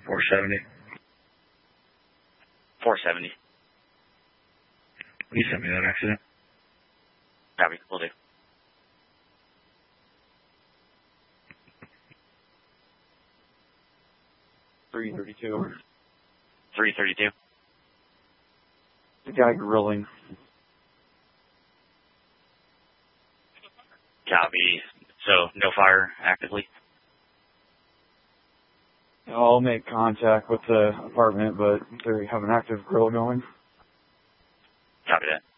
470. 470. You sent me that accident. Copy. Will do. $332. 332. The guy grilling. Copy. So, no fire actively? I'll make contact with the apartment, but they have an active grill going. Copy that.